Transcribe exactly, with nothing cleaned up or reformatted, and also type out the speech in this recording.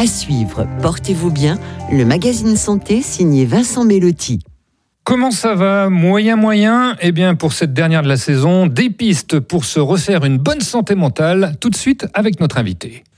À suivre, portez-vous bien, le magazine santé signé Vincent Mellotti. Comment ça va ? Moyen, moyen ? Eh bien, pour cette dernière de la saison, des pistes pour se refaire une bonne santé mentale, tout de suite avec notre invité.